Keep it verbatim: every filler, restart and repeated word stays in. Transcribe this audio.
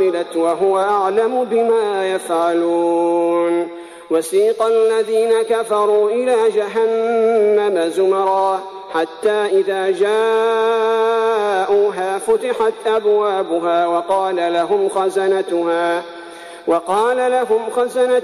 وهو أعلم بما يفعلون. وسيق الذين كفروا إلى جهنم زمرا حتى إذا جاءوها فتحت أبوابها وقال لهم خزنتها وقال لهم خزنتها